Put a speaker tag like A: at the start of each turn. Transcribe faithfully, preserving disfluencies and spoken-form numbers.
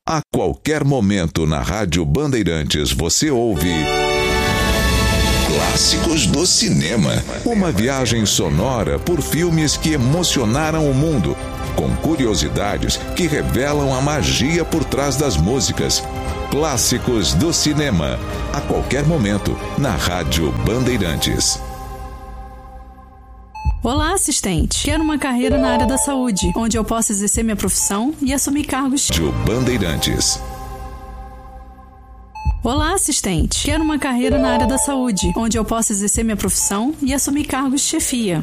A: A qualquer momento na Rádio Bandeirantes você ouve Clássicos do Cinema. Uma viagem sonora por filmes que emocionaram o mundo, com curiosidades que revelam a magia por trás das músicas. Clássicos do Cinema. A qualquer momento na Rádio Bandeirantes.
B: Olá, assistente. Quero uma carreira na área da saúde, onde eu possa exercer minha profissão e assumir cargos...
A: Rádio Bandeirantes.
B: Olá, assistente. Quero uma carreira na área da saúde, onde eu possa exercer minha profissão e assumir cargos de chefia.